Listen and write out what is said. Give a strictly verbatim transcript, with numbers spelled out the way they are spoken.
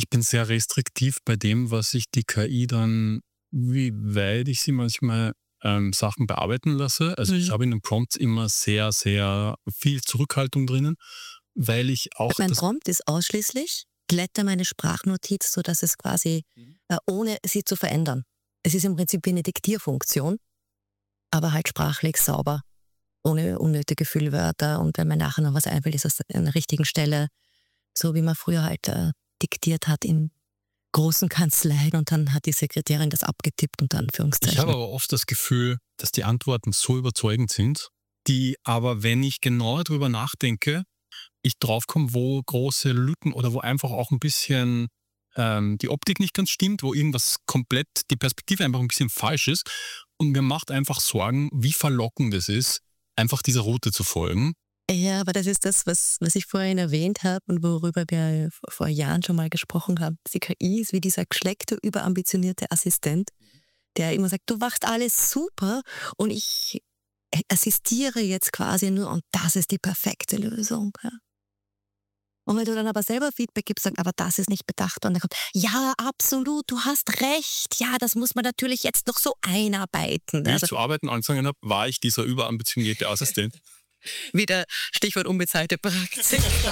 Ich bin sehr restriktiv bei dem, was ich die K I dann wie weit ich sie manchmal, ähm, Sachen bearbeiten lasse. Also, ich Mhm. habe in den Prompts immer sehr, sehr viel Zurückhaltung drinnen, weil ich auch Mein das Prompt ist ausschließlich: Glätte meine Sprachnotiz, sodass es quasi Mhm. äh, ohne sie zu verändern. Es ist im Prinzip wie 'ne Diktierfunktion, aber halt sprachlich sauber, ohne unnötige Füllwörter und wenn mir nachher noch was einfällt, ist es an der richtigen Stelle, so wie man früher halt, äh, diktiert hat in großen Kanzleien und dann hat die Sekretärin das abgetippt unter Ich habe Anführungszeichen. aber oft das Gefühl, dass die Antworten so überzeugend sind, die aber, wenn ich genauer drüber nachdenke, ich draufkomme, wo große Lücken oder wo einfach auch 'n bisschen, ähm, die Optik nicht ganz stimmt, wo irgendwas komplett die Perspektive einfach 'n bisschen falsch ist. Und mir macht einfach Sorgen, wie verlockend es ist, einfach dieser Route zu folgen. Ja, aber das ist das, was was ich vorhin erwähnt habe und worüber wir v vor Jahren schon mal gesprochen haben. Die K I ist wie dieser geschleckte, überambitionierte Assistent, der immer sagt: „Du machst alles super und ich a assistiere jetzt quasi nur und das ist die perfekte Lösung“, ja. Und wenn du dann aber selber Feedback gibst, sagt: „Aber das ist nicht bedacht“ und dann kommt: „Ja, absolut, du hast recht. Ja, das muss man natürlich jetzt noch so einarbeiten“, Wie ich also zu arbeiten angefangen habe, war ich dieser überambitionierte Assistent. Wieder Stichwort unbezahlte Praktik.